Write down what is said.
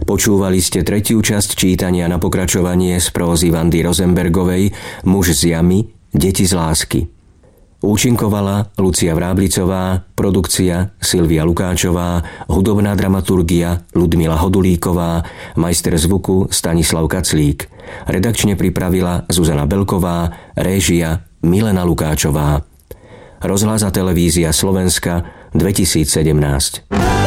Počúvali ste tretiu časť čítania na pokračovanie z prózy Vandy Rosenbergovej Muž z jamy, deti z lásky. Účinkovala Lucia Vráblicová, produkcia Silvia Lukáčová, hudobná dramaturgia Ľudmila Hodulíková, majster zvuku Stanislav Kaclík. Redakčne pripravila Zuzana Belková, réžia Milena Lukáčová. Rozhlas a televízia Slovenska 2017.